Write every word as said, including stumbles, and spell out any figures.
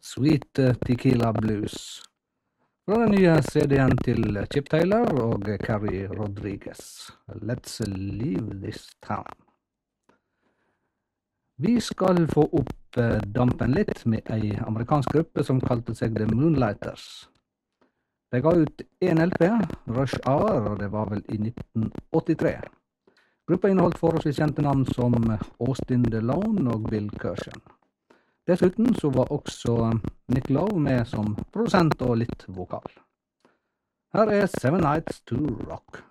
Sweet Tequila Blues, fra den nye C D-en til Chip Taylor og Carrie Rodriguez. Let's leave this town. Vi skal få opp dampen litt med ei amerikansk gruppe som kalte seg The Moonlighters. De ga ut en L P, Rush Hour, og det var vel i nitten åttitre. Gruppa inneholdt forholdsvis kjente navn som Austin DeLone og Bill Kershen. Dessuten så var også Nick Lowe med som produsent og litt vokal. Her er Seven Nights to Rock.